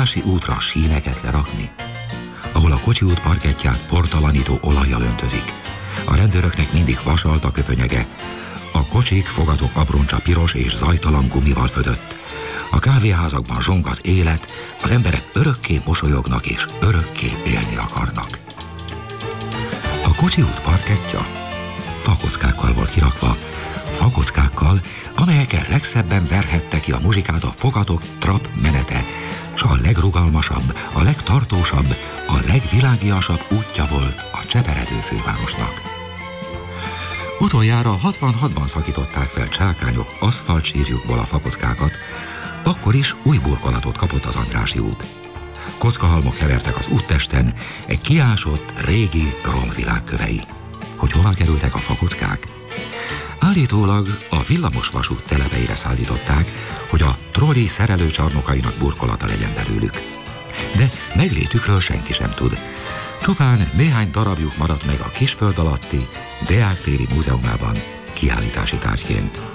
Andrássy útra síneket lerakni, ahol a kocsiút parkettját portalanító olajjal öntözik. A rendőröknek mindig vasalt a köpönyege, a kocsik fogatok abroncsa piros és zajtalan gumival födött. A kávéházakban zsong az élet, az emberek örökké mosolyognak és örökké élni akarnak. A kocsiút parkettja fakockákkal volt kirakva, fakockákkal, amelyekkel legszebben verhette ki a muzsikát a fogatok trap menete, s a legrugalmasabb, a legtartósabb, a legvilágiasabb útja volt a cseperedő fővárosnak. Utoljára 66-ban szakították fel csákányok aszfaltsírjukból a fakockákat, akkor is új burkolatot kapott az Andrássy út. Kockahalmok hevertek az úttesten, egy kiásott, régi romvilág kövei. Hogy hová kerültek a fakockák? Állítólag a villamosvasút telepeire szállították, hogy a trolli szerelőcsarnokainak burkolata legyen belőlük. De meglétükről senki sem tud. Csupán néhány darabjuk maradt meg a Kisföld alatti Deák téri múzeumában kiállítási tárgyként.